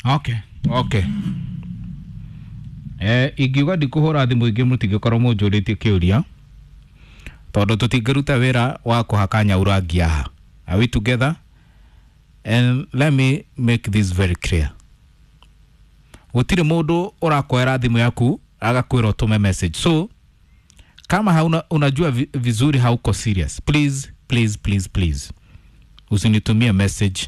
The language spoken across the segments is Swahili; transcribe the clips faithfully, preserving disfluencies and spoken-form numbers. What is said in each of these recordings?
Okay, okay. Eh, igiuga ndikuhura thimu ingi mutingikorwo munjuritie kiuria tondu tutingiruta wira wa kuhaka nyaura ngiaha. Are we together? And let me make this very clear. Gutire mundu urakwera thimu yaku agakwira utume message. So kama hauna unajua vizuri hauko serious, please please please please usinitumie message.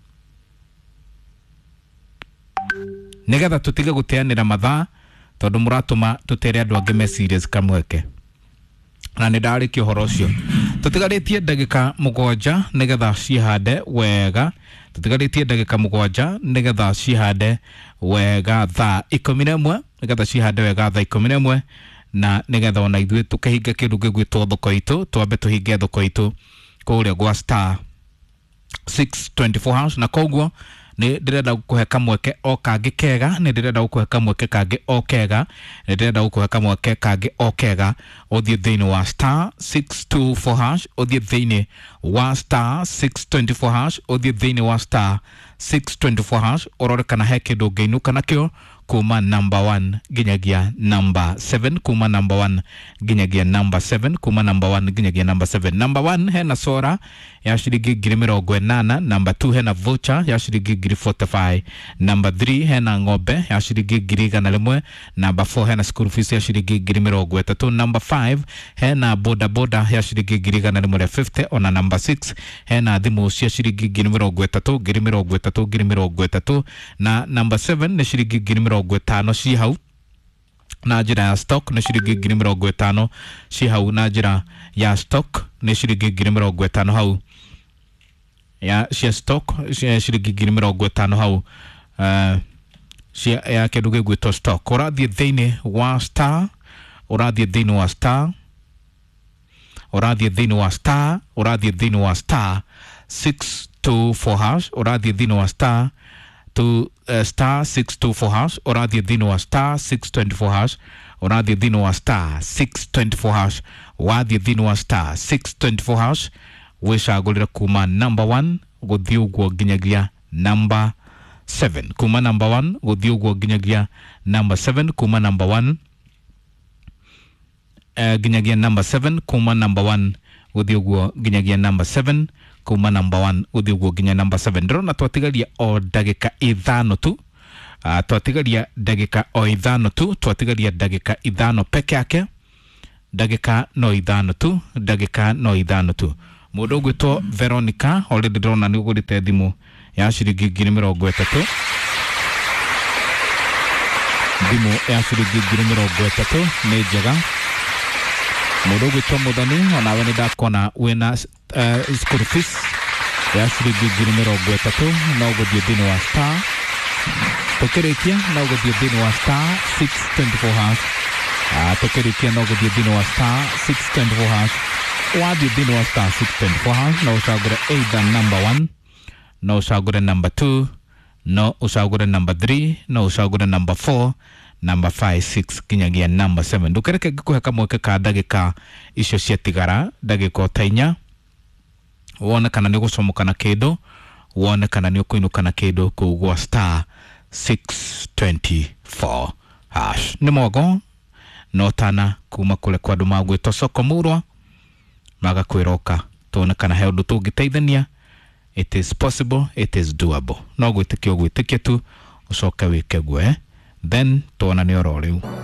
Negatha tutige guteanira mathaa tondu muratuma tutere andu angi me serious kamweke. Na nindari horo cio tutigaritie ndagika mugwanja negetha cihande wega, tutigaritie ndagika mugwanja negetha cihande wega thaa ikumi na ĩmwe, negetha cihande wega thaa ikumi na ĩmwe, na negetha ona ithuĩ tukahinga kindu gĩgwĩtwo thoko itu, twambe tuhinge thoko itu kuria gwa star six twenty-four hash. Na koguo ni ndirenda gukuhe kamweke o kangi kega, ni ndirenda gukuhe kamweke kangi o kega, ni ndirenda gukuhe kamweke kangi o kega. Uthie thiini wa star six twenty-four hash, uthie thiini wa star six twenty-four hash, uthie thiini wa star six twenty-four hash, urore kana he kindu ngeinuka nakio kuma number one ginyagia number seven, kuma number one ginyagia number seven, kuma number one ginyagia number seven. Number one hena sora ya shilingi ngiri mirongo inana, number two hena voucher ya shilingi ngiri forty-five, number three hena ng'ombe ya shilingi ngiri igana rimwe, number four hena school fees ya shilingi ngiri mirongo itatu, number five hena boda boda ya shilingi ngiri igana rimwe rĩa fifty, ona number six hena thimu cia shilingi ngiri mirongo itatu, ngiri mirongo itatu, ngiri mirongo itatu, na number seven ni shilingi ngiri mirongo itano ci hau na njira ya stock, ni shilingi ngiri mirongo itano ci hau na njira ya stock, ni shilingi ngiri mirongo itano hau ya cia stock, cia shilingi ngiri mirongo itano hau uh, cia ya kindu gĩgwĩtwo stock. Urathie thiini wa star, urathie thiini wa star, urathie thiini wa star, urathie thiini wa star six twenty-four hash, urathie thiini wa star to uh, star six twenty-four hash, urathie thiini wa star six twenty-four hash, urathie thiini wa star six twenty-four hash, wathie thiini wa star six twenty-four hash, wicagurira kuma number one guthie uguo ginyagia number seven, kuma number one guthie uguo ginyagia number seven, kuma number one uh, ginyagia number seven, kuma number one guthie uguo ginyagia number seven, kuma number one uthie uguo ginya number seven. Ndirona twatigaria o ndagika ithano tu, uh, twatigaria ndagika o ithano tu, twatigaria ndagika ithano peke yake, ndagika no ithano tu, ndagika no ithano tu. Mundu gwitwo Veronica already ndirona ni ugurite thimu ya shilingi ngiri mirongo itatu, thimu ya shilingi ngiri mirongo itatu ni njega. Mundu gwitwo Muthoni onawe ni ndakona wina uh, school fees ya shilingi ngiri mirongo itatu, no guthie thiini wa star tukirikia, no guthie thiini wa star six twenty-four hash, ah tukirikia no guthie thiini wa star six twenty-four hash, wathie thiini wa star six twenty-four hash, no ucagure either number one, no ucagure number two, no ucagure number three, no ucagure number four, number five, six kinyagia number seven. Ndukereke ngikuhe kamweke ka ndagika icio ciatigara, ndagika otainya, wone kana ni gucomoka na kindu, wone kana ni ukuinuka na kindu kugwa star six twenty-four hash. Ni mogo no tana kuma kule kwa andu magwitwo soko murwa magakwiroka tuone kana he undu tungiteithania. It is possible, it is doable. No gwitikia gwitikia tu ucoke wike gwe, then tuonane oro riu.